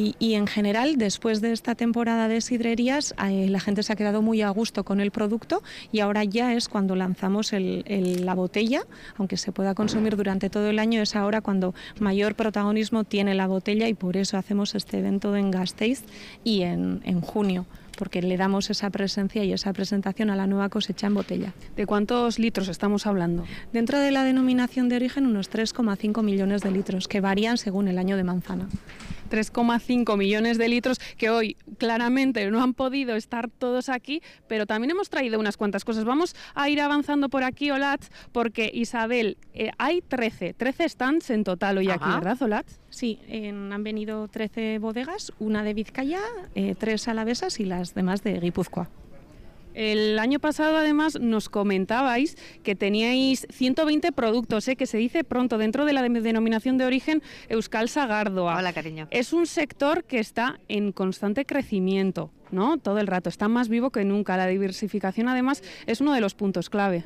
Y en general, después de esta temporada de sidrerías, la gente se ha quedado muy a gusto con el producto y ahora ya es cuando lanzamos la botella, aunque se pueda consumir durante todo el año, es ahora cuando mayor protagonismo tiene la botella y por eso hacemos este evento en Gasteiz y en junio, porque le damos esa presencia y esa presentación a la nueva cosecha en botella. ¿De cuántos litros estamos hablando? Dentro de la denominación de origen, unos 3,5 millones de litros, que varían según el año de manzana. 3,5 millones de litros que hoy claramente no han podido estar todos aquí, pero también hemos traído unas cuantas cosas. Vamos a ir avanzando por aquí, Olatz, porque Isabel, hay 13 stands en total hoy aquí, ¿verdad, Olatz? Sí, han venido 13 bodegas, una de Vizcaya, 3 alavesas y las demás de Guipúzcoa. El año pasado, además, nos comentabais que teníais 120 productos, que se dice pronto, dentro de la denominación de origen Euskal Sagardoa. Hola, cariño. Es un sector que está en constante crecimiento, ¿no? Todo el rato, está más vivo que nunca. La diversificación, además, es uno de los puntos clave.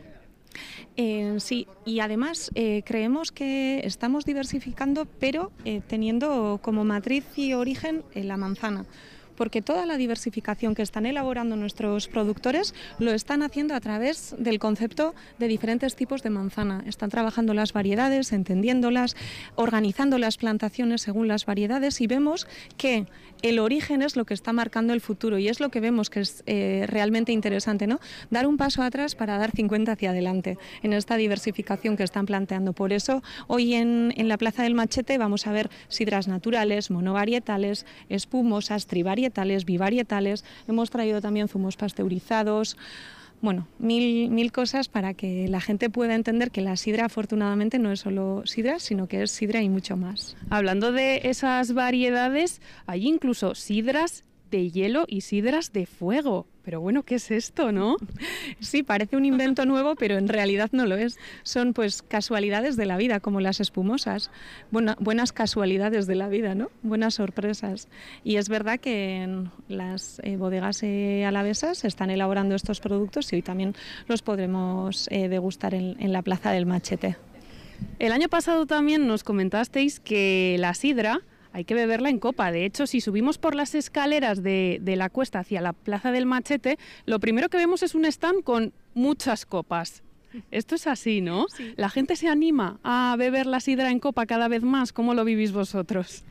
Sí, y además creemos que estamos diversificando, pero teniendo como matriz y origen la manzana. Porque toda la diversificación que están elaborando nuestros productores lo están haciendo a través del concepto de diferentes tipos de manzana. Están trabajando las variedades, entendiéndolas, organizando las plantaciones según las variedades y vemos que el origen es lo que está marcando el futuro y es lo que vemos que es realmente interesante, ¿no? Dar un paso atrás para dar 50 hacia adelante en esta diversificación que están planteando. Por eso hoy en la Plaza del Machete vamos a ver sidras naturales, monovarietales, espumosas, trivarietales, bivarietales, hemos traído también zumos pasteurizados, bueno, mil cosas para que la gente pueda entender que la sidra afortunadamente no es solo sidra, sino que es sidra y mucho más. Hablando de esas variedades, hay incluso sidras de hielo y sidras de fuego. Pero bueno, ¿qué es esto, no? Sí, parece un invento nuevo, pero en realidad no lo es. Son pues casualidades de la vida, como las espumosas. Buenas casualidades de la vida, ¿no? Buenas sorpresas. Y es verdad que en las bodegas alavesas están elaborando estos productos y hoy también los podremos degustar en la Plaza del Machete. El año pasado también nos comentasteis que la sidra hay que beberla en copa. De hecho, si subimos por las escaleras de la cuesta hacia la Plaza del Machete, lo primero que vemos es un stand con muchas copas. Esto es así, ¿no? Sí. ¿La gente se anima a beber la sidra en copa cada vez más? ¿Cómo lo vivís vosotros?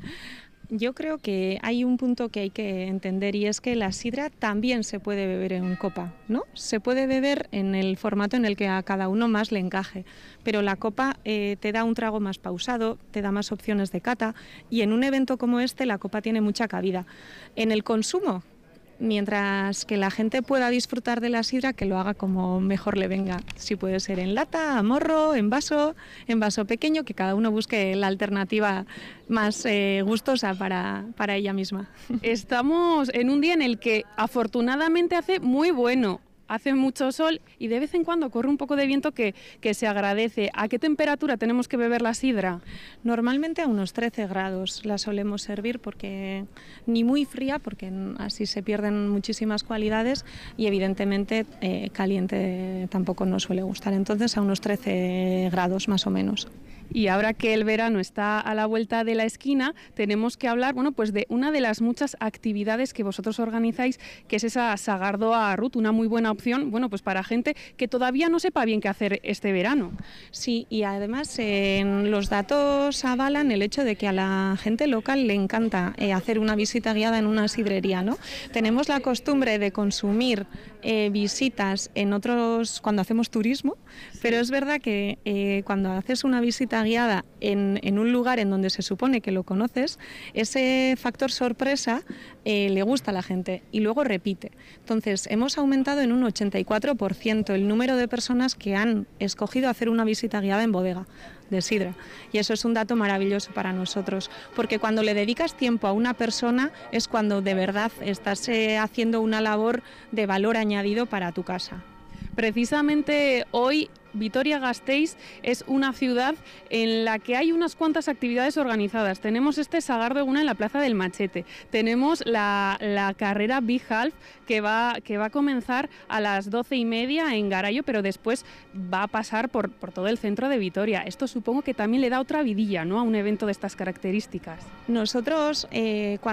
Yo creo que hay un punto que hay que entender y es que la sidra también se puede beber en copa, ¿no? Se puede beber en el formato en el que a cada uno más le encaje, pero la copa te da un trago más pausado, te da más opciones de cata y en un evento como este la copa tiene mucha cabida. En el consumo, mientras que la gente pueda disfrutar de la sidra, que lo haga como mejor le venga. Si puede ser en lata, a morro, en vaso pequeño, que cada uno busque la alternativa más gustosa para ella misma. Estamos en un día en el que afortunadamente hace muy bueno. Hace mucho sol y de vez en cuando corre un poco de viento que se agradece. ¿A qué temperatura tenemos que beber la sidra? Normalmente a unos 13 grados la solemos servir, porque ni muy fría, porque así se pierden muchísimas cualidades, y evidentemente caliente tampoco nos suele gustar. Entonces a unos 13 grados más o menos. Y ahora que el verano está a la vuelta de la esquina, tenemos que hablar, bueno, pues de una de las muchas actividades que vosotros organizáis, que es esa Sagardoa Rut, una muy buena opción, bueno, pues para gente que todavía no sepa bien qué hacer este verano. Sí, y además los datos avalan el hecho de que a la gente local le encanta hacer una visita guiada en una sidrería, ¿no? Tenemos la costumbre de consumir visitas en otros, cuando hacemos turismo, pero es verdad que cuando haces una visita guiada en un lugar en donde se supone que lo conoces, ese factor sorpresa le gusta a la gente y luego repite. Entonces, hemos aumentado en un 84% el número de personas que han escogido hacer una visita guiada en bodega de sidra, y eso es un dato maravilloso para nosotros, porque cuando le dedicas tiempo a una persona es cuando de verdad estás haciendo una labor de valor añadido para tu casa. Precisamente hoy Vitoria-Gasteiz es una ciudad en la que hay unas cuantas actividades organizadas. Tenemos este Sagardoa en la Plaza del Machete. Tenemos la carrera Big Half que va a comenzar a las 12:30 en Garayo, pero después va a pasar por todo el centro de Vitoria. Esto supongo que también le da otra vidilla, ¿no?, a un evento de estas características. Nosotros,